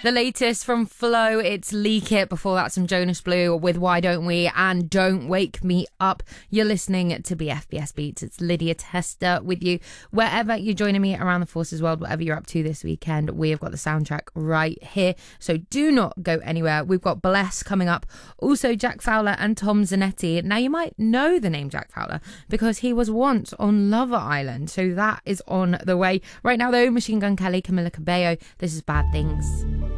The latest from Flo, it's Leak It. Before that, some Jonas Blue with Why Don't We and Don't Wake Me Up. You're listening to BFBS Beats. It's Lydia Tester with you. Wherever you're joining me around the Forces world, whatever you're up to this weekend, we have got the soundtrack right here. So do not go anywhere. We've got Bless coming up. Also, Jack Fowler and Tom Zanetti. Now, you might know the name Jack Fowler because he was once on Love Island. So that is on the way. Right now, though, Machine Gun Kelly, Camila Cabello. This is Bad Things.